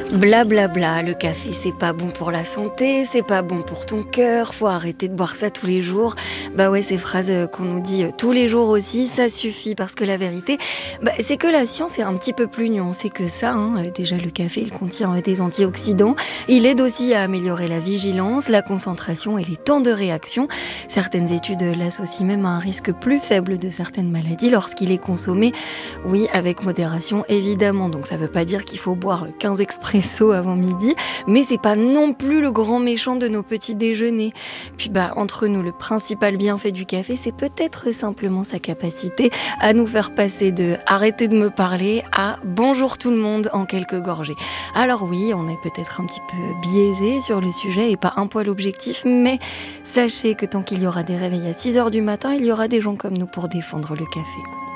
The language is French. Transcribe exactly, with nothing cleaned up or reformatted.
Blablabla, bla bla, le café c'est pas bon pour la santé, c'est pas bon pour ton cœur, faut arrêter de boire ça tous les jours. Bah ouais, ces phrases euh, qu'on nous dit euh, tous les jours aussi, ça suffit parce que la vérité, bah, c'est que la science est un petit peu plus nuancée que ça. Hein. Euh, Déjà le café, il contient euh, des antioxydants, il aide aussi à améliorer la vigilance, la concentration et les temps de réaction. Certaines études euh, l'associent même à un risque plus faible de certaines maladies lorsqu'il est consommé, oui, avec modération évidemment. Donc ça veut pas dire qu'il faut boire quinze expressos avant midi, mais c'est pas non plus le grand méchant de nos petits déjeuners. Puis bah entre nous, le principal bienfait du café, c'est peut-être simplement sa capacité à nous faire passer de arrêtez de me parler à bonjour tout le monde en quelques gorgées. Alors oui, on est peut-être un petit peu biaisé sur le sujet et pas un poil objectif, mais sachez que tant qu'il y aura des réveils à six heures du matin, il y aura des gens comme nous pour défendre le café.